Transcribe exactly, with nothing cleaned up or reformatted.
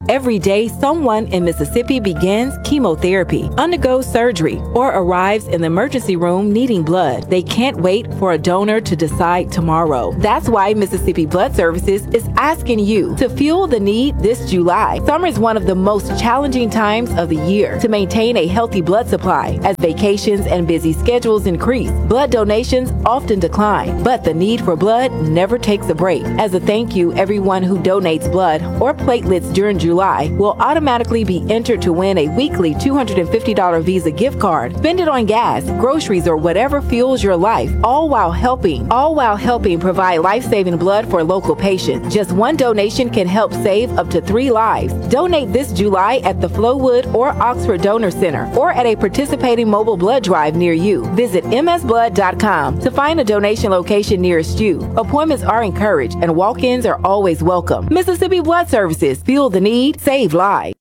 Every day, someone in Mississippi begins chemotherapy, undergoes surgery, or arrives in the emergency room needing blood. They can't wait for a donor to decide tomorrow. That's why Mississippi Blood Services is asking you to fuel the need this July. Summer is one of the most challenging times of the year to maintain a healthy blood supply. As vacations and busy schedules increase, blood donations often decline, but the need for blood never takes a break. As a thank you, everyone who donates blood or platelets during July will automatically be entered to win a weekly two hundred fifty dollars Visa gift card. Spend it on gas, groceries, or whatever fuels your life, all while helping, all while helping provide life-saving blood for local patients. Just one donation can help save up to three lives. Donate this July at the Flowood or Oxford Donor Center or at a participating mobile blood drive near you. Visit m s blood dot com to find a donation location nearest you. Appointments are encouraged and walk-ins are always welcome. Mississippi Blood Services, fuel the need, save lives.